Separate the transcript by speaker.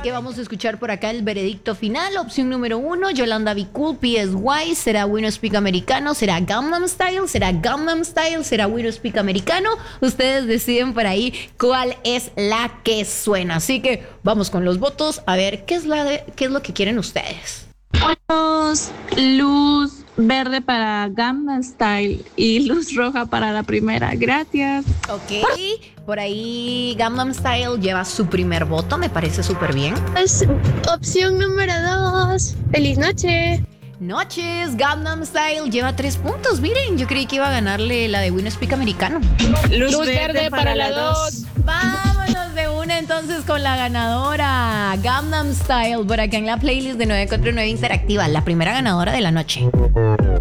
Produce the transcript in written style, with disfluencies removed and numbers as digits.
Speaker 1: que vamos a escuchar por acá el veredicto final. Opción número 1, Yolanda Be Cool, PSY. ¿Será We No Speak americano? ¿Será Gangnam Style? ¿Será Gangnam Style? ¿Será We No Speak americano? Ustedes deciden por ahí cuál es la que suena. Así que vamos con los votos a ver qué es lo que quieren ustedes.
Speaker 2: Luz verde para Gangnam Style y luz roja para la primera. Gracias.
Speaker 1: Ok, por ahí Gangnam Style lleva su primer voto, me parece súper bien.
Speaker 3: Es opción número 2. Feliz noche.
Speaker 1: Noches, Gangnam Style lleva 3 puntos. Miren, yo creí que iba a ganarle la de We No Speak americano.
Speaker 3: Luz verde para la 2.
Speaker 1: Vámonos de una entonces con la ganadora, Gangnam Style, por acá en la playlist de 949 Interactiva, la primera ganadora de la noche.